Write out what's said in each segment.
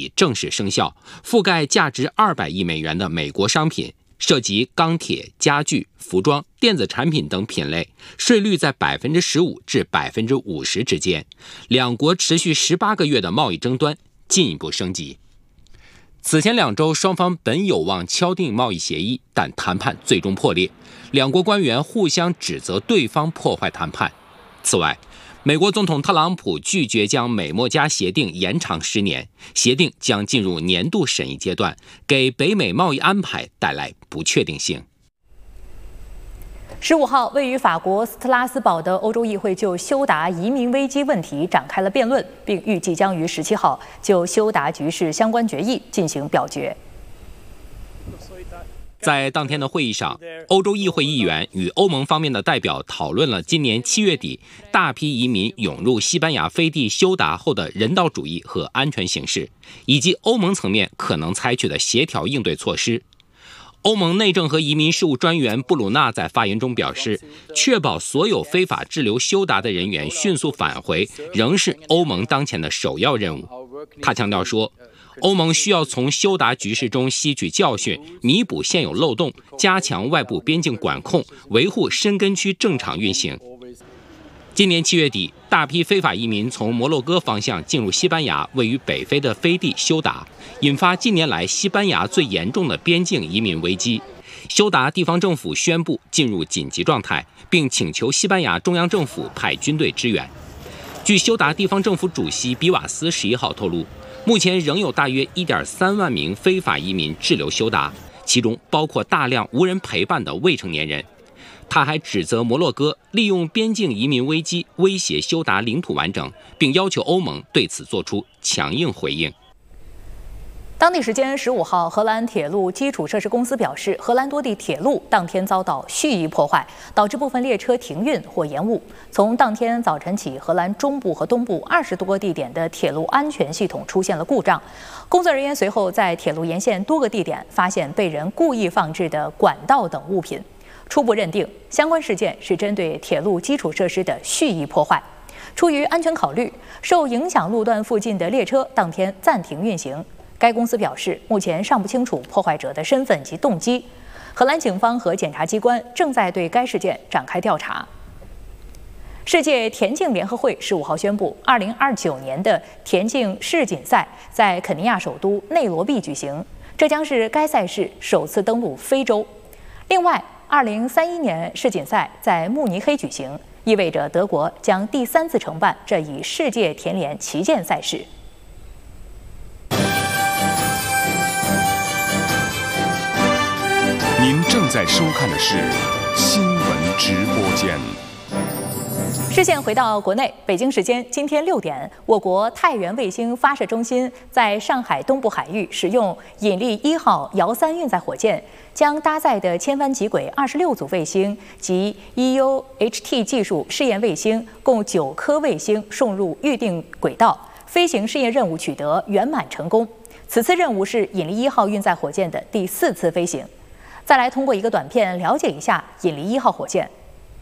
底正式生效，覆盖价值200亿美元的美国商品，涉及钢铁、家具、服装、电子产品等品类，税率在15%至50%之间。两国持续18个月的贸易争端进一步升级。此前2周，双方本有望敲定贸易协议，但谈判最终破裂。两国官员互相指责对方破坏谈判。此外，美国总统特朗普拒绝将美墨加协定延长10年，协定将进入年度审议阶段，给北美贸易安排带来不确定性。 15号，位于法国斯特拉斯堡的欧洲议会就休达移民危机问题展开了辩论，并预计将于17号就休达局势相关决议进行表决。 在当天的会议上，欧洲议会议员与欧盟方面的代表讨论了今年7月底大批移民涌入西班牙飞地休达后的人道主义和安全形势，以及欧盟层面可能采取的协调应对措施。欧盟内政和移民事务专员布鲁纳在发言中表示，确保所有非法滞留休达的人员迅速返回，仍是欧盟当前的首要任务。他强调说，欧盟需要从休达局势中吸取教训，弥补现有漏洞，加强外部边境管控，维护申根区正常运行。今年7月底，大批非法移民从摩洛哥方向进入西班牙位于北非的飞地休达，引发近年来西班牙最严重的边境移民危机。休达地方政府宣布进入紧急状态，并请求西班牙中央政府派军队支援。据休达地方政府主席比瓦斯11号透露，目前仍有大约1.3万名非法移民滞留休达，其中包括大量无人陪伴的未成年人。他还指责摩洛哥利用边境移民危机威胁休达领土完整，并要求欧盟对此作出强硬回应。 当地时间15号，荷兰铁路基础设施公司表示，荷兰多地铁路当天遭到蓄意破坏，导致部分列车停运或延误。从当天早晨起，荷兰中部和东部20多个地点的铁路安全系统出现了故障。工作人员随后在铁路沿线多个地点发现被人故意放置的管道等物品。初步认定，相关事件是针对铁路基础设施的蓄意破坏。出于安全考虑，受影响路段附近的列车当天暂停运行。该公司表示，目前尚不清楚破坏者的身份及动机。荷兰警方和检察机关正在对该事件展开调查。世界田径联合会15号宣布，2029年的田径世锦赛在肯尼亚首都内罗毕举行，这将是该赛事首次登陆非洲。另外，2031年世锦赛在慕尼黑举行，意味着德国将第3次承办这一世界田联旗舰赛事。 您正在收看的是新闻直播间。 视线回到国内，北京时间今天6点，我国太原卫星发射中心在上海东部海域使用引力1号遥3运载火箭，将搭载的千帆极轨26组卫星及 EUHT 技术试验卫星共9颗卫星送入预定轨道，飞行试验任务取得圆满成功。此次任务是引力1号运载火箭的第4次飞行。再来通过一个短片了解一下引力1号火箭。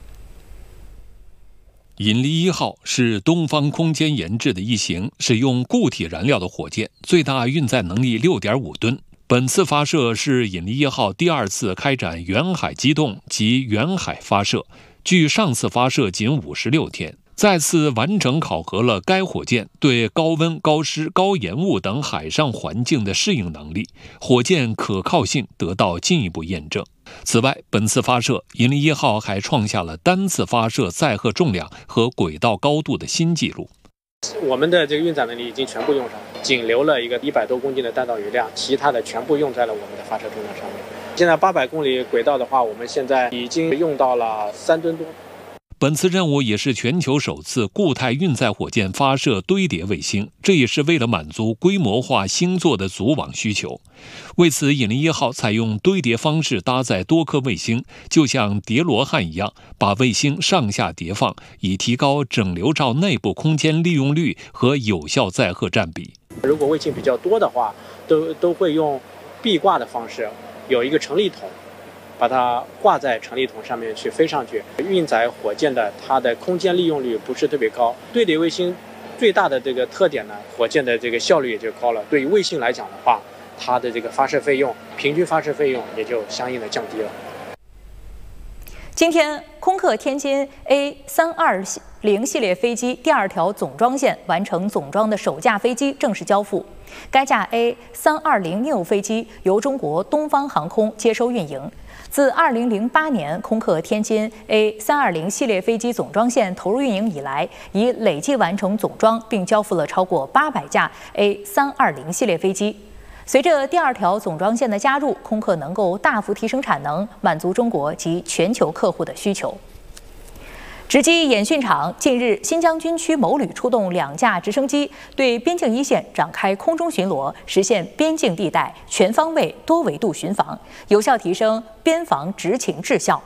引力1号是东方空间研制的一型使用固体燃料的火箭，最大运载能力6.5吨。本次发射是引力1号第2次开展远海机动及远海发射，距上次发射仅56天，再次完整考核了该火箭对高温、高湿、高盐雾等海上环境的适应能力，火箭可靠性得到进一步验证。此外，本次发射，引力1号还创下了单次发射载荷重量和轨道高度的新纪录。 我们的这个运载能力已经全部用上，仅留了一个100多公斤的弹道余量，其他的全部用在了我们的发射重量上面。现在800公里轨道的话，我们现在已经用到了3吨多。 本次任务也是全球首次固态运载火箭发射堆叠卫星，这也是为了满足规模化星座的组网需求。为此，引力1号采用堆叠方式搭载多颗卫星，就像叠罗汉一样，把卫星上下叠放，以提高整流罩内部空间利用率和有效载荷占比。 如果卫星比较多的话，都会用壁挂的方式，有一个成力筒，把它挂在成力筒上面去飞上去。运载火箭的它的空间利用率不是特别高，堆叠卫星最大的这个特点呢，火箭的这个效率也就高了。对于卫星来讲的话，它的这个发射费用，平均发射费用也就相应的降低了。 今天，空客天津 A320系列飞机第2条总装线完成总装的首架飞机正式交付。该架 A320neo 飞机由中国东方航空接收运营。自2008年空客天津 A320系列飞机总装线投入运营以来，已累计完成总装并交付了超过800架 A320系列飞机。随着第2条总装线的加入，空客能够大幅提升产能，满足中国及全球客户的需求。直击演训场，近日，新疆军区某旅出动2架直升机，对边境一线展开空中巡逻，实现边境地带全方位、多维度巡防，有效提升边防执勤质效。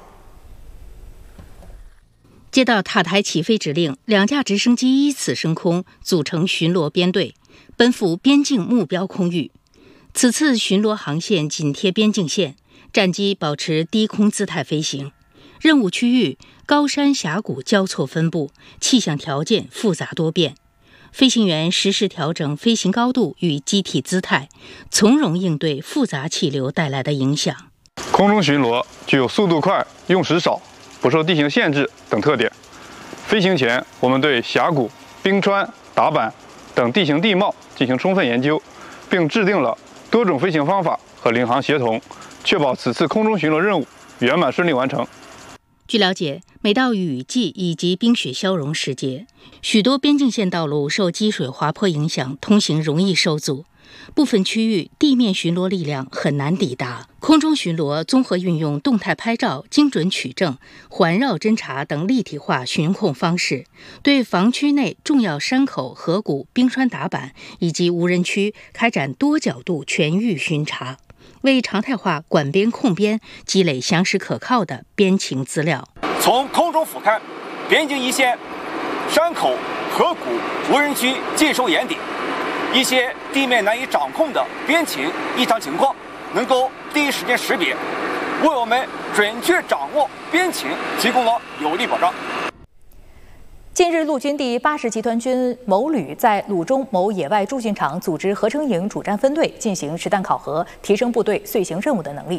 接到塔台起飞指令，2架直升机依次升空，组成巡逻编队，奔赴边境目标空域。此次巡逻航线紧贴边境线，战机保持低空姿态飞行。任务区域高山峡谷交错分布，气象条件复杂多变，飞行员实时调整飞行高度与机体姿态，从容应对复杂气流带来的影响。 空中巡逻具有速度快、用时少、不受地形限制等特点。飞行前，我们对峡谷、冰川、打板等地形地貌进行充分研究，并制定了多种飞行方法和领航协同，确保此次空中巡逻任务圆满顺利完成。 据了解，每到雨季以及冰雪消融时节，许多边境线道路受积水滑坡影响，通行容易受阻。部分区域地面巡逻力量很难抵达，空中巡逻综合运用动态拍照、精准取证、环绕侦察等立体化巡控方式，对防区内重要山口、河谷、冰川打板以及无人区开展多角度全域巡查，为常态化管边控边积累详实可靠的边情资料。 从空中俯瞰边境一线山口、河谷、无人区尽收眼底，一些地面难以掌控的边情异常情况能够第一时间识别，为我们准确掌握边情提供了有力保障。 近日，陆军第80集团军某旅在鲁中某野外驻训场组织合成营主战分队进行实弹考核，提升部队遂行任务的能力。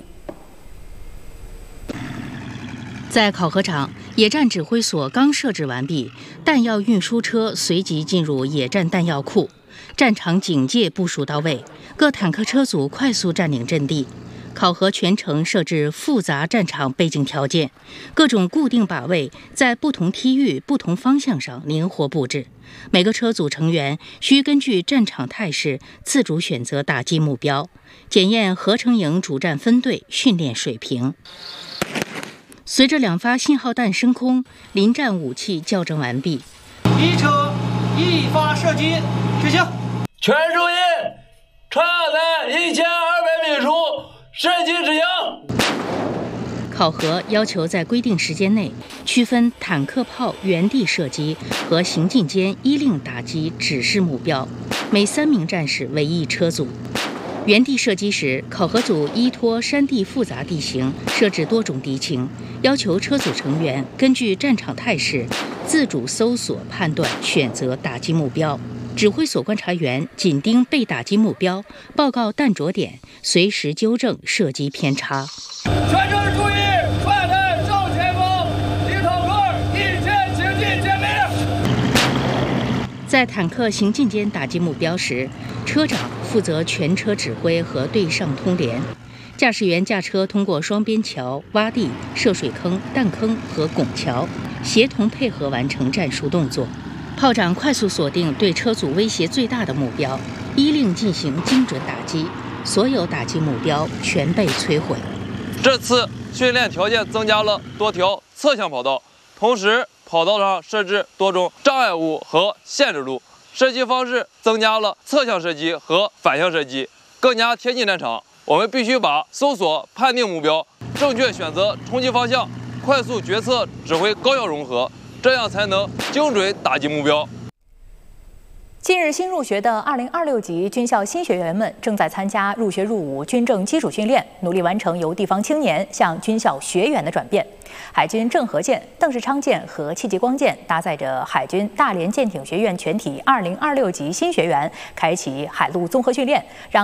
在考核场，野战指挥所刚设置完毕，弹药运输车随即进入野战弹药库，战场警戒部署到位，各坦克车组快速占领阵地。考核全程设置复杂战场背景条件，各种固定靶位在不同梯域、不同方向上灵活布置。每个车组成员需根据战场态势自主选择打击目标，检验合成营主战分队训练水平。随着2发信号弹升空，临战武器校正完毕。 一车一发射击，执行。 全注意，插在1200米处。射击执行。 考核要求在规定时间内区分坦克炮原地射击和行进间依令打击指示目标，每3名战士为1车组。原地射击时，考核组依托山地复杂地形设置多种敌情，要求车组成员根据战场态势自主搜索判断选择打击目标。指挥所观察员紧盯被打击目标，报告弹着点，随时纠正射击偏差。 全车注意，快台正前方，离坦克1间行进见面。 在坦克行进间打击目标时，车长负责全车指挥和对上通联，驾驶员驾车通过双边桥、洼地、涉水坑、弹坑和拱桥，协同配合完成战术动作。炮长快速锁定对车组威胁最大的目标，依令进行精准打击，所有打击目标全被摧毁。 这次训练条件增加了多条侧向跑道，同时跑道上设置多种障碍物和限制路，射击方式增加了侧向射击和反向射击，更加贴近战场。我们必须把搜索、判定目标、正确选择冲击方向、快速决策、指挥高效融合，这样才能精准打击目标。 近日新入学的2026级军校新学员们正在参加入学入伍军政基础训练，努力完成由地方青年向军校学员的转变。海军郑和舰、邓世昌舰和戚继光舰搭载着海军大连舰艇学院全体2026级新学员，开启海陆综合训练，让